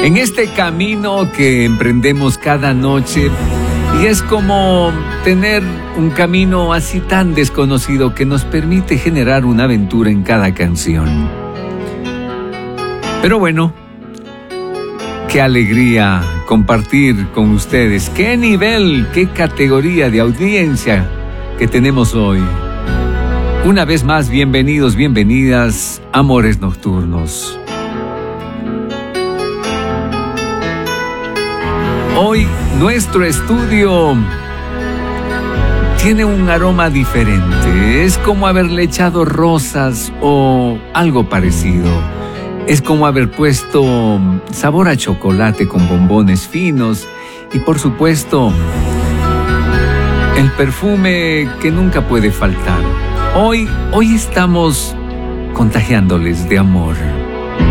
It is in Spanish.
En este camino que emprendemos cada noche, y es como tener un camino así tan desconocido que nos permite generar una aventura en cada canción. Pero bueno, qué alegría compartir con ustedes, qué nivel, qué categoría de audiencia que tenemos hoy. Una vez más, bienvenidos, bienvenidas, Amores Nocturnos. Hoy nuestro estudio tiene un aroma diferente. Es como haberle echado rosas o algo parecido. Es como haber puesto sabor a chocolate con bombones finos y, por supuesto, el perfume que nunca puede faltar. Hoy estamos contagiándoles de amor.